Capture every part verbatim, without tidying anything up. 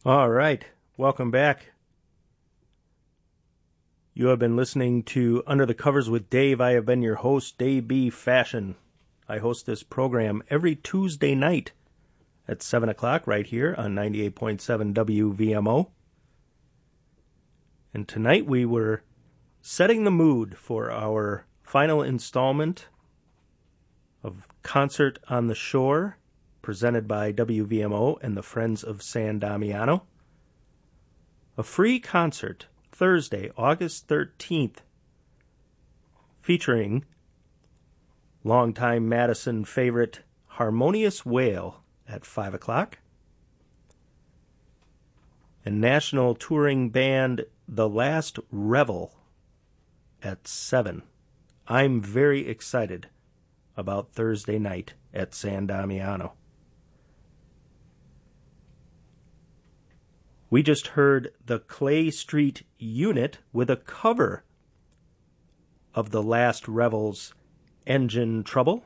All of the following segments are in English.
All right, welcome back. You have been listening to Under the Covers with Dave. I have been your host, Dave B. Fashion. I host this program every Tuesday night at seven o'clock right here on ninety-eight point seven W V M O. And tonight we were setting the mood for our final installment of Concert on the Shore, presented by W V M O and the Friends of San Damiano. A free concert Thursday, August thirteenth, featuring longtime Madison favorite Harmonious Whale at five o'clock, and national touring band The Last Revel at seven. I'm very excited about Thursday night at San Damiano. We just heard the Clay Street Unit with a cover of The Last Revel's Engine Trouble.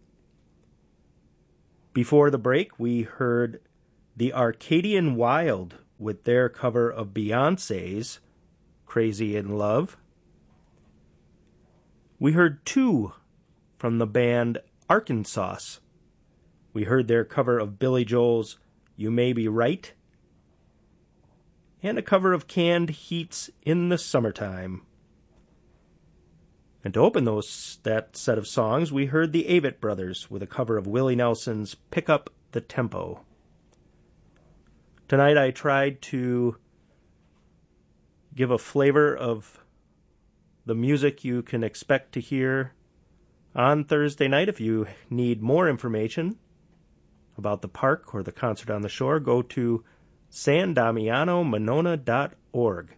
Before the break, we heard the Arcadian Wild with their cover of Beyoncé's Crazy in Love. We heard two from the band Arkansas. We heard their cover of Billy Joel's You May Be Right, and a cover of Canned Heat's In the Summertime. And to open those that set of songs, we heard the Avett Brothers with a cover of Willie Nelson's Pick Up the Tempo. Tonight I tried to give a flavor of the music you can expect to hear on Thursday night. If you need more information about the park or the Concert on the Shore, go to san damiano monona dot org.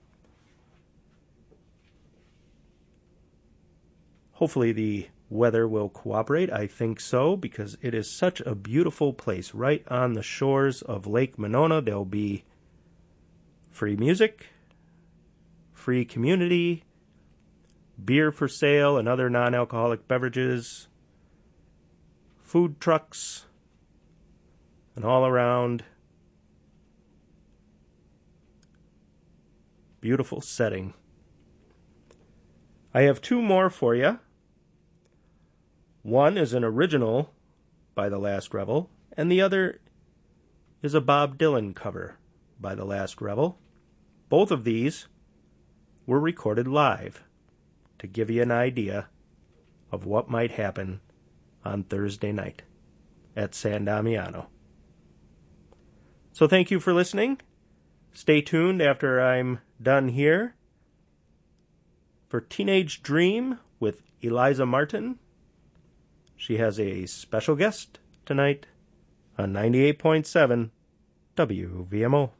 Hopefully the weather will cooperate. I think so, because it is such a beautiful place right on the shores of Lake Monona. There'll be free music, free community, beer for sale and other non-alcoholic beverages, food trucks, and all around beautiful setting. I have two more for you. One is an original by The Last Revel, and the other is a Bob Dylan cover by The Last Revel. Both of these were recorded live to give you an idea of what might happen on Thursday night at San Damiano. So thank you for listening. Stay tuned after I'm done here for Teenage Dream with Eliza Martin. She has a special guest tonight on ninety-eight point seven W V M O.